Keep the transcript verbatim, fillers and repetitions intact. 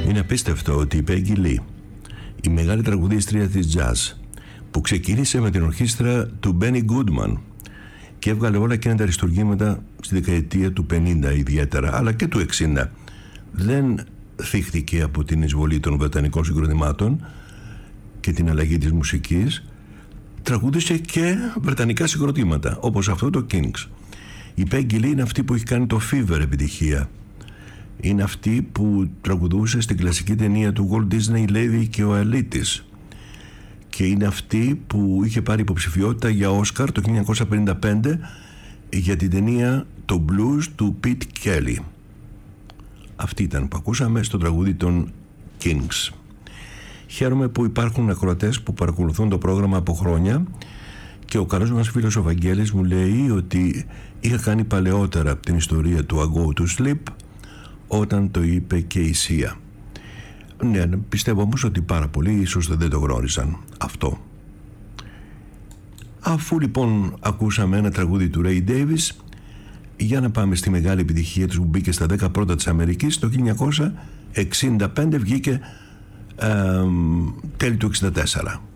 Είναι απίστευτο ότι η Peggy Lee, η μεγάλη τραγουδίστρια της jazz, που ξεκίνησε με την ορχήστρα του Benny Goodman και έβγαλε όλα εκείνα τα αριστουργήματα στη δεκαετία του πενήντα ιδιαίτερα, αλλά και του εξήντα, δεν θύχτηκε από την εισβολή των βρετανικών συγκροτημάτων και την αλλαγή της μουσικής. Τραγούδισε και βρετανικά συγκροτήματα, όπως αυτό το Kings. Η Peggy Lee είναι αυτή που έχει κάνει το Fever επιτυχία. Είναι αυτή που τραγουδούσε στην κλασική ταινία του Walt Disney Lady και ο Αλήτης. Και είναι αυτή που είχε πάρει υποψηφιότητα για Όσκαρ το χίλια εννιακόσια πενήντα πέντε για την ταινία το Blues του Pete Kelly. Αυτή ήταν που ακούσαμε στο τραγούδι των Kings. Χαίρομαι που υπάρχουν ακροατές που παρακολουθούν το πρόγραμμα από χρόνια και ο καλός μας φίλος ο Βαγγέλης μου λέει ότι είχα κάνει παλαιότερα την ιστορία του I Go To Sleep όταν το είπε και η Σία. Ναι, πιστεύω όμως ότι πάρα πολλοί ίσως δεν το γνώριζαν αυτό. Αφού λοιπόν ακούσαμε ένα τραγούδι του Ray Davis, για να πάμε στη μεγάλη επιτυχία του που μπήκε στα δέκα πρώτα της Αμερικής. Το χίλια εννιακόσια εξήντα πέντε βγήκε ε, τέλη του εξήντα τέσσερα.